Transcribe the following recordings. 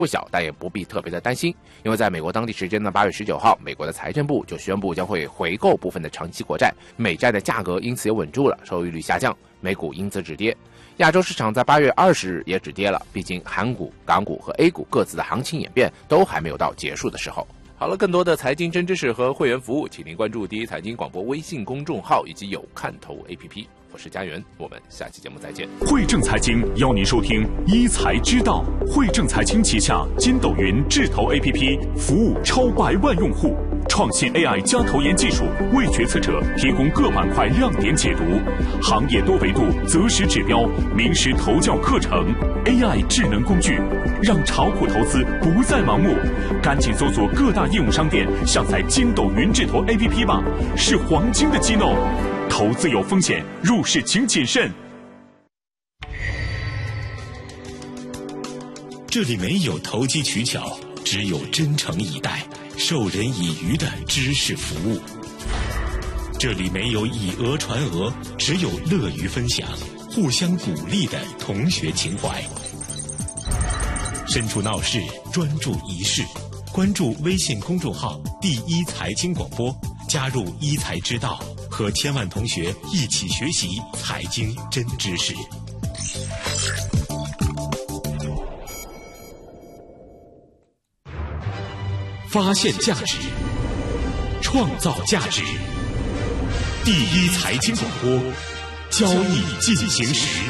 不小，但也不必特别的担心，因为在美国当地时间的8月19号，美国的财政部就宣布将会回购部分的长期国债，美债的价格因此也稳住了，收益率下降，美股因此止跌。亚洲市场在8月20日也止跌了，毕竟韩股、港股和 A 股各自的行情演变都还没有到结束的时候。好了，更多的财经真知识和会员服务，请您关注第一财经广播微信公众号以及有看头 APP。我是家园，我们下期节目再见。 汇正财经邀您收听一财之道。汇正财经旗下筋斗云智投 APP 服务超100万用户，创新 AI 加投研技术，为决策者提供各板块亮点解读，行业多维度择时指标，名师投教课程 ，AI 智能工具，让炒股投资不再盲目。赶紧搜索各大应用商店，下载筋斗云智投 APP 吧，是黄金的机能。投资有风险，入市请谨慎。 这里没有投机取巧，只有真诚以待、授人以渔的知识服务。这里没有以讹传讹，只有乐于分享、互相鼓励的同学情怀。身处闹市，专注一事。关注微信公众号“第一财经广播”，加入一财之道，和千万同学一起学习财经真知识。发现价值，创造价值。第一财经广播，交易进行时。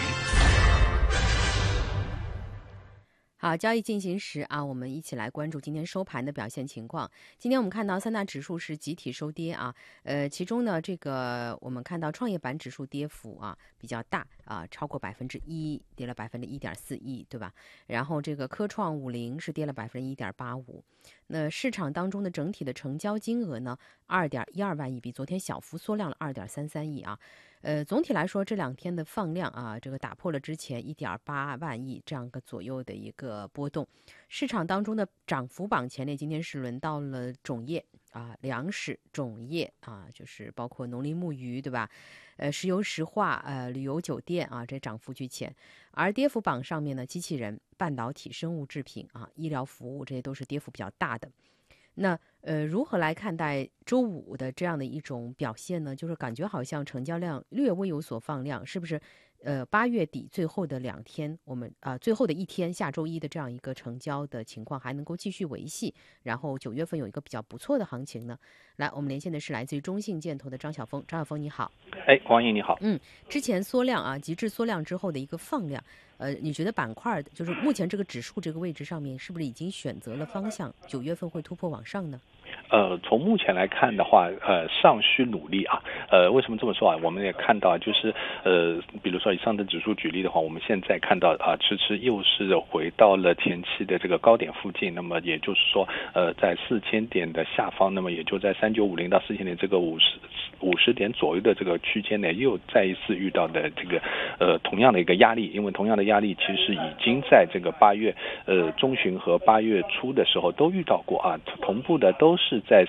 好，交易进行时啊，我们一起来关注今天收盘的表现情况。今天我们看到三大指数是集体收跌啊，其中呢，这个我们看到创业板指数跌幅啊比较大啊，超过1%，跌了1.41%，对吧？然后这个科创50是跌了1.85%。那市场当中的整体的成交金额呢，2.12万亿，比昨天小幅缩量了2.33亿啊。总体来说，这2天的放量啊，这个打破了之前1.8万亿这样个左右的一个波动。市场当中的涨幅榜前列，今天是轮到了种业啊、粮食、种业啊，就是包括农林牧渔，对吧？石油石化、旅游酒店啊，这涨幅居前。而跌幅榜上面呢，机器人、半导体、生物制品啊、医疗服务，这些都是跌幅比较大的。那如何来看待周五的这样的一种表现呢？就是感觉好像成交量略微有所放量，是不是？8月底最后的2天，我们最后的一天，下周一的这样一个成交的情况还能够继续维系，然后9月份有一个比较不错的行情呢？来，我们连线的是来自于中信建投的张晓峰，张晓峰你好。 王莹你好。 之前缩量啊，极致缩量之后的一个放量，你觉得板块就是目前这个指数这个位置上面，是不是已经选择了方向？9月份会突破往上呢？ 从目前来看的话，尚需努力啊。为什么这么说啊？我们也看到，就是比如说以上证指数举例的话，我们现在看到啊，迟迟又是回到了前期的这个高点附近。那么也就是说，在4000点的下方，那么也就在3950到4000点这个50点左右的这个区间内，又再一次遇到的这个同样的一个压力。因为同样的压力其实已经在这个8月中旬和8月初的时候都遇到过啊，同步的都是在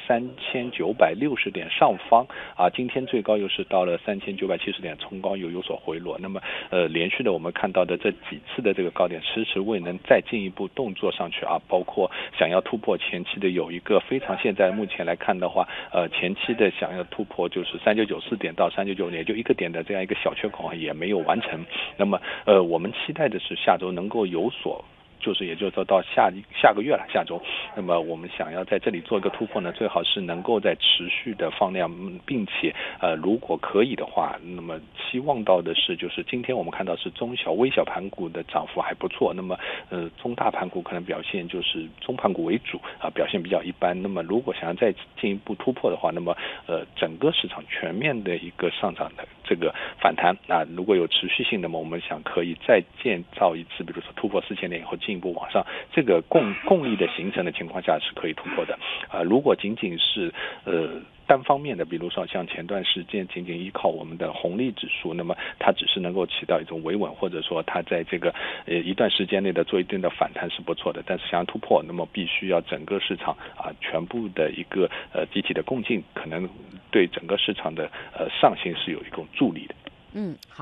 3960点上方啊，今天最高又是到了3970点，冲高又有所回落。那么连续的我们看到的这几次的这个高点迟迟未能再进一步动作上去啊，包括想要突破前期的有一个非常，现在目前来看的话，前期的想要突破就是3994点到3995点，也就1个点的这样一个小缺口也没有完成。那么我们期待的是下周能够有所，就是也就是说到下个月了，下周，那么我们想要在这里做一个突破呢，最好是能够在持续的放量，并且如果可以的话，那么期望到的是，就是今天我们看到是中小微小盘股的涨幅还不错，那么中大盘股可能表现就是中盘股为主啊，表现比较一般。那么如果想要再进一步突破的话，那么整个市场全面的一个上涨的这个反弹啊，如果有持续性，那么我们想可以再建造一次，比如说突破4000点以后进一步往上，这个共力的形成的情况下是可以突破的如果仅仅是单方面的，比如说像前段时间仅仅依靠我们的红利指数，那么它只是能够起到一种维稳，或者说它在这个一段时间内的做一定的反弹是不错的。但是想要突破，那么必须要整个市场全部的一个集体的共进，可能对整个市场的上行是有一种助力的。 好。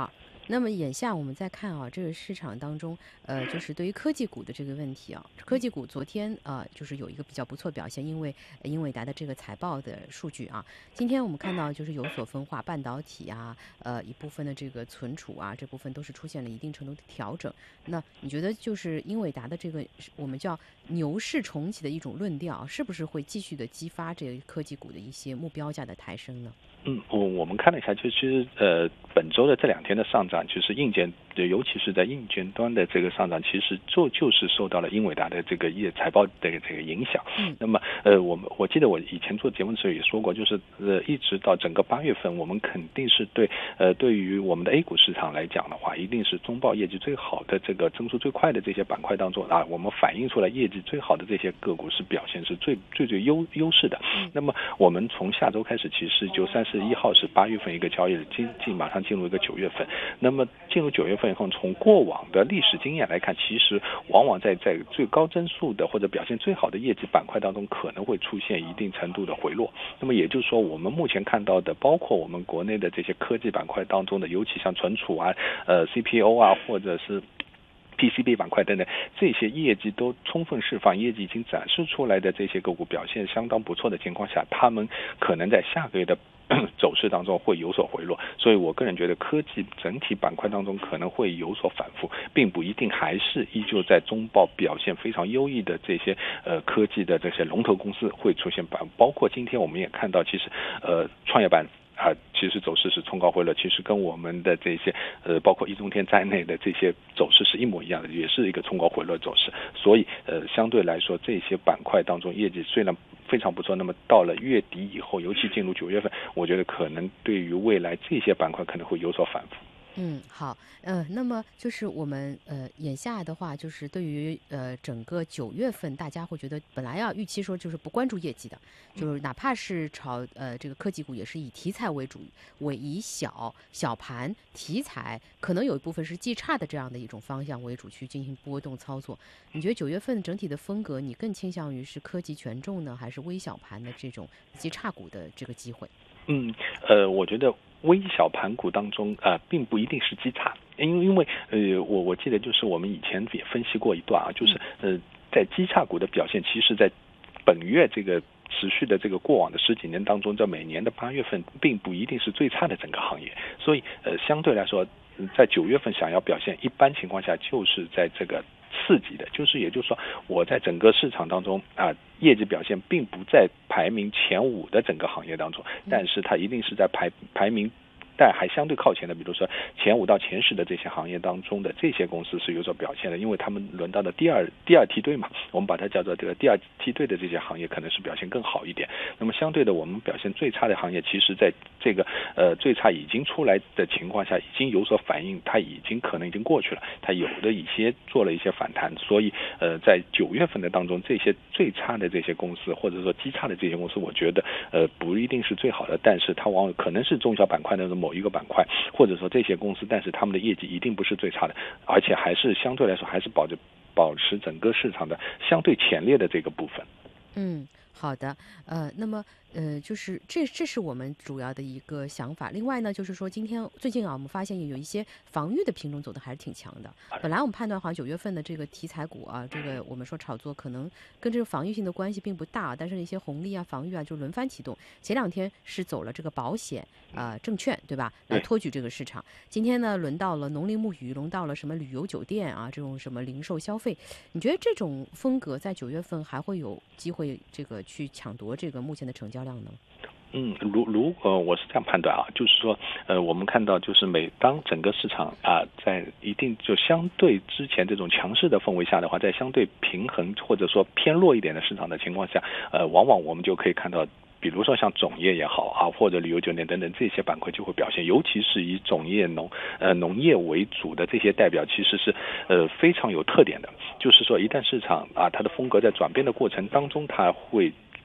那么眼下我们再看啊，这个市场当中，就是对于科技股的这个问题啊，科技股昨天就是有一个比较不错表现，因为英伟达的这个财报的数据啊，今天我们看到就是有所分化，半导体啊，一部分的这个存储啊，这部分都是出现了一定程度的调整。那你觉得就是英伟达的这个我们叫牛市重启的一种论调，是不是会继续的激发这个科技股的一些目标价的抬升呢？ 我们看了一下，其实本周的这2天的上涨，其实硬件，尤其是在硬件端的这个上涨，其实就是受到了英伟达的这个财报的这个影响。那么我记得我以前做节目的时候也说过，就是一直到整个8月份，我们肯定是对于我们的 A 股市场来讲的话，一定是中报业绩最好的、这个增速最快的这些板块当中啊，我们反映出来业绩最好的这些个股是表现是最优势的。那么我们从下周开始，其实就31号是8月份一个交易日，马上进入一个9月份。那么进入9月份以后，从过往的历史经验来看，其实往往在最高增速的或者表现最好的业绩板块当中，可能会出现一定程度的回落。那么也就是说，我们目前看到的，包括我们国内的这些科技板块当中的，尤其像存储啊、CPU 啊，或者是PCB 板块等等，这些业绩都充分释放，业绩已经展示出来的这些个股表现相当不错的情况下，他们可能在下个月的走势当中会有所回落，所以我个人觉得科技整体板块当中可能会有所反复，并不一定还是依旧在中报表现非常优异的这些科技的这些龙头公司会出现包括今天我们也看到，其实创业板其实走势是冲高回落，其实跟我们的这些包括易中天在内的这些走势是一模一样的，也是一个冲高回落走势。所以相对来说，这些板块当中业绩虽然非常不错，那么到了月底以后，尤其进入9月份，我觉得可能对于未来这些板块可能会有所反复。 好，那么就是我们眼下的话，就是对于整个9月份，大家会觉得本来要预期说就是不关注业绩的，就是哪怕是炒这个科技股，也是以题材为主，以小盘题材，可能有一部分是绩差的这样的一种方向为主去进行波动操作。你觉得9月份整体的风格，你更倾向于是科技权重呢，还是微小盘的这种绩差股的这个机会？ 我觉得微小盘股当中并不一定是绩差，因为我记得就是我们以前也分析过一段啊，就是在绩差股的表现，其实在本月这个持续的这个过往的10几年当中，在每年的8月份并不一定是最差的整个行业，所以相对来说，在9月份想要表现，一般情况下就是在这个刺激的，也就是说，我在整个市场当中业绩表现并不在排名前5的整个行业当中，但是它一定是在排名但还相对靠前的，比如说前5到前10的这些行业当中的这些公司是有所表现的，因为他们轮到的第二梯队嘛，我们把它叫做这个第2梯队的这些行业可能是表现更好一点。那么相对的，我们表现最差的行业，其实在这个最差已经出来的情况下，已经有所反应，它可能已经过去了，它有的一些做了一些反弹，所以在9月份的当中，这些最差的这些公司或者说极差的这些公司，我觉得不一定是最好的，但是它往往可能是中小板块的某一个板块，或者说这些公司，但是他们的业绩一定不是最差的，而且还是相对来说还是保持整个市场的相对前列的这个部分。 好的，那么就是这是我们主要的一个想法。另外呢，就是说最近啊，我们发现有一些防御的品种走的还是挺强的。本来我们判断好像9月份的这个题材股啊，这个我们说炒作可能跟这个防御性的关系并不大，但是一些红利啊、防御啊就轮番启动。前2天是走了这个保险证券，对吧？来托举这个市场。今天呢，轮到了农林牧渔，轮到了什么旅游酒店啊，这种什么零售消费。你觉得这种风格在9月份还会有机会这个去抢夺这个目前的成交量呢？ 我是这样判断啊，就是说我们看到就是每当整个市场在一定就相对之前这种强势的氛围下的话，在相对平衡或者说偏弱一点的市场的情况下，往往我们就可以看到，比如说像种业也好或者旅游酒店等等这些板块就会表现，尤其是以种业农业为主的这些代表，其实是非常有特点的。就是说，一旦市场它的风格在转变的过程当中，它会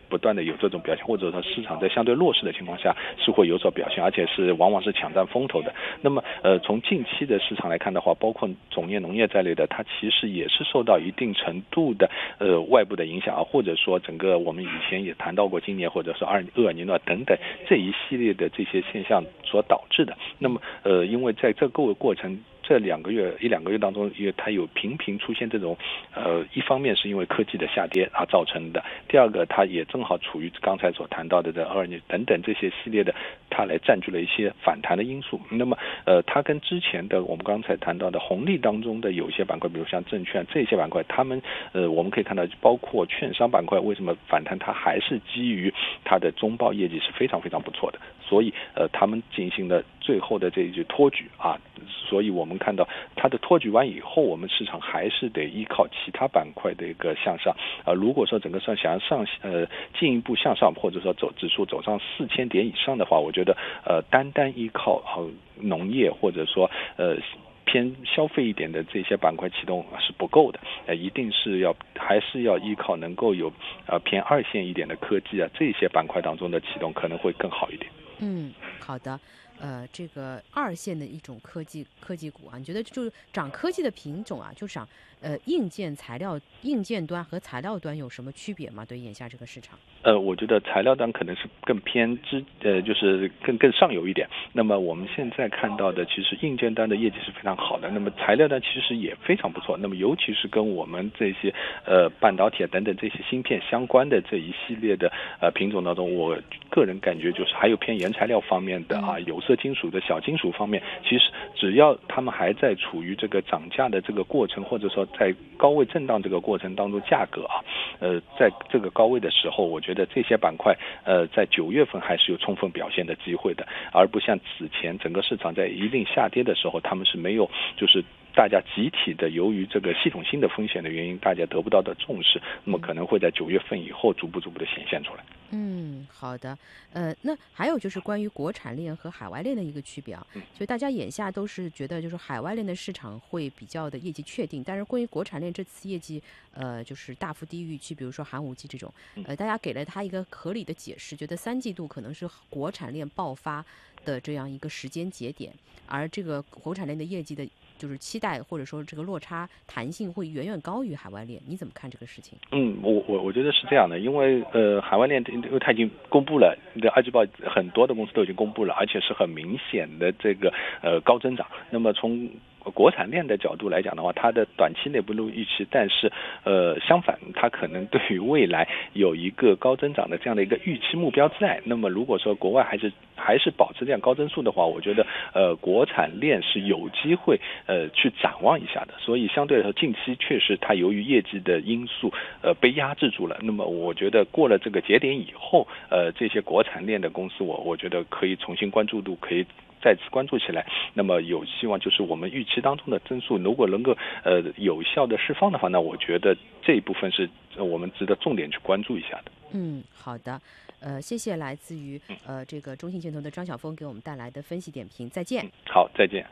不断的有这种表现，或者说市场在相对弱势的情况下是会有所表现，而且是往往是抢占风头的。那么从近期的市场来看的话，包括种业、农业在内的，它其实也是受到一定程度的外部的影响啊，或者说整个我们以前也谈到过今年或者说厄尔尼诺等等这一系列的这些现象所导致的。那么因为在这个过程这一两个月当中，因为它有频频出现这种一方面是因为科技的下跌造成的，第二个它也正好处于刚才所谈到的厄尔尼等等这些系列的，它来占据了一些反弹的因素。那么它跟之前的我们刚才谈到的红利当中的有些板块，比如像证券这些板块，他们我们可以看到包括券商板块为什么反弹，它还是基于它的中报业绩是非常非常不错的，所以他们进行了最后的这一句托举啊，所以我们看到它的托举完以后，我们市场还是得依靠其他板块的一个向上如果说整个想要进一步向上，或者说指数走上4000点以上的话，我觉得单依靠农业或者说偏消费一点的这些板块启动是不够的，一定是还是要依靠能够有偏二线一点的科技这些板块当中的启动可能会更好一点。 好的。这个二线的一种科技股啊，你觉得就是涨科技的品种啊，就涨硬件端和材料端有什么区别吗？对眼下这个市场？ 我觉得材料端可能是更偏就是更上游一点。那么我们现在看到的，其实硬件端的业绩是非常好的，那么材料端其实也非常不错。那么尤其是跟我们这些半导体等等这些芯片相关的这一系列的品种当中，我个人感觉就是还有偏原材料方面的有色金属的小金属方面，其实只要他们还在处于这个涨价的这个过程，或者说在高位震荡这个过程当中，价格在这个高位的时候，我觉得这些板块在9月份还是有充分表现的机会的，而不像此前整个市场在一定下跌的时候，他们是没有就是大家集体的由于这个系统性的风险的原因，大家得不到的重视，那么可能会在9月份以后逐步的显现出来。 好的。那还有就是关于国产链和海外链的一个区别啊，所以大家眼下都是觉得就是海外链的市场会比较的业绩确定，但是关于国产链这次业绩就是大幅低于预期，比如说寒武纪这种，大家给了它一个合理的解释，觉得3季度可能是国产链爆发的这样一个时间节点，而这个国产链的业绩的就是期待或者说这个落差弹性会远远高于海外链，你怎么看这个事情？ 我觉得是这样的，因为海外链因为它已经公布了，二季报很多的公司都已经公布了，而且是很明显的这个高增长。那么从国产链的角度来讲的话，它的短期内不如预期，但是相反，它可能对于未来有一个高增长的这样的一个预期目标在。那么如果说国外还是保持这样高增速的话，我觉得国产链是有机会去展望一下的。所以相对来说，近期确实它由于业绩的因素被压制住了。那么我觉得过了这个节点以后，这些国产链的公司，我觉得可以重新关注度可以再次关注起来。那么有希望就是我们预期当中的增速如果能够有效的释放的话，那我觉得这一部分是我们值得重点去关注一下的。 好的。谢谢来自于这个中信建投的张晓峰给我们带来的分析点评，再见。 好，再见。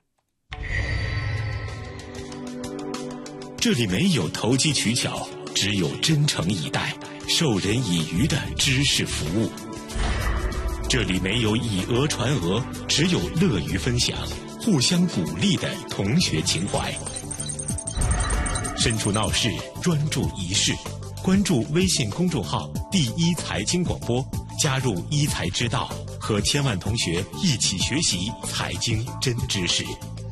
这里没有投机取巧，只有真诚以待、授人以渔的知识服务。这里没有以讹传讹，只有乐于分享、互相鼓励的同学情怀。身处闹市，专注一事。关注微信公众号第一财经广播，加入一财之道，和千万同学一起学习财经真知识。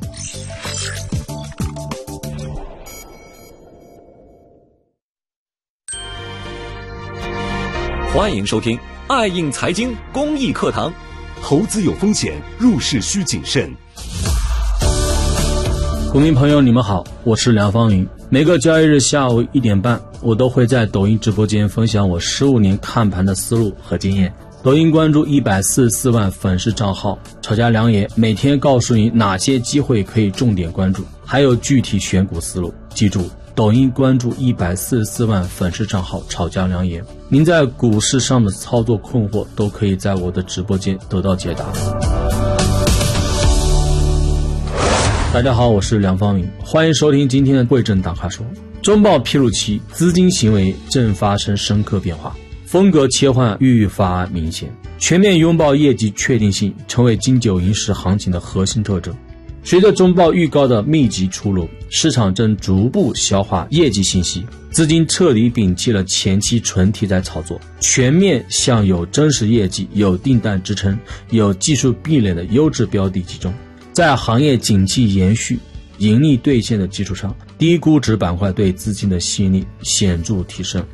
欢迎收听爱映财经公益课堂。 投资有风险，入市需谨慎。 股民朋友你们好，我是梁方云。每个交易日下午1点半，我都会在抖音直播间分享我15年看盘的思路和经验。抖音关注144万粉丝账号炒家良言，每天告诉你哪些机会可以重点关注，还有具体选股思路。记住，抖音关注144万粉丝账号炒家良言，您在股市上的操作困惑都可以在我的直播间得到解答。大家好，我是梁方明，欢迎收听今天的贵正大咖说。中报披露期，资金行为正发生深刻变化。 风格切换愈发明显，全面拥抱业绩确定性成为金九银十行情的核心特征。随着中报预告的密集出炉，市场正逐步消化业绩信息，资金彻底摒弃了前期纯题材炒作，全面向有真实业绩、有订单支撑、有技术壁垒的优质标的集中。在行业景气延续、盈利兑现的基础上，低估值板块对资金的吸引力显著提升。